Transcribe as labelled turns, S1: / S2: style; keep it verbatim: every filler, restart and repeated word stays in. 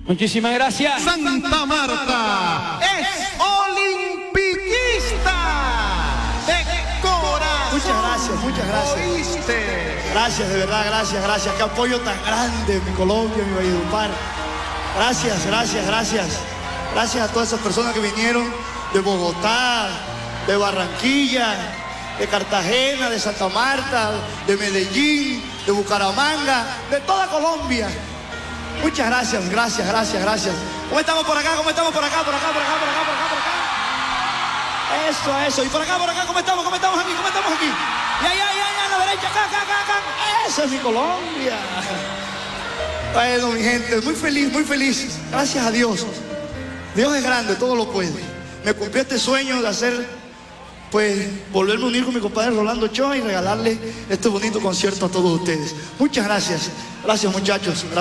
S1: Muchísimas gracias.
S2: Santa Marta es olimpiquista de corazón.
S3: Muchas gracias, muchas gracias.
S2: ¿Oíste?
S3: Gracias, de verdad, gracias, gracias. Qué apoyo tan grande, mi Colombia, mi Valledupar. Gracias, gracias, gracias. Gracias a todas esas personas que vinieron de Bogotá, de Barranquilla, de Cartagena, de Santa Marta, de Medellín, de Bucaramanga, de toda Colombia. Muchas gracias, gracias, gracias, gracias. ¿Cómo estamos por acá? ¿Cómo estamos por acá? Por acá, por acá, por acá, por acá, por acá. Eso, eso. Y por acá, por acá, ¿cómo estamos? ¿Cómo estamos aquí? ¿Cómo estamos aquí? Ya, ya, ya, ya, a la derecha, acá, acá, acá, acá. Eso es mi Colombia. Bueno, mi gente, muy feliz, muy feliz. Gracias a Dios. Dios es grande, todo lo puede. Me cumplió este sueño de hacer, pues, volverme a unir con mi compadre Rolando Ochoa y regalarle este bonito concierto a todos ustedes. Muchas gracias. Gracias, muchachos.